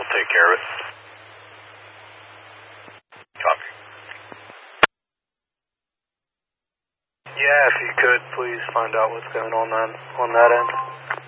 I'll take care of it. Copy. Yeah, if you could, please find out what's going on that end.